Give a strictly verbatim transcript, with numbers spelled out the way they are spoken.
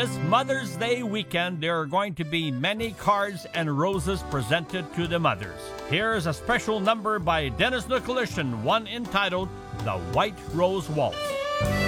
this Mother's Day weekend, there are going to be many cards and roses presented to the mothers. Here's a special number by Dennis Nicolishan, one entitled The White Rose Waltz.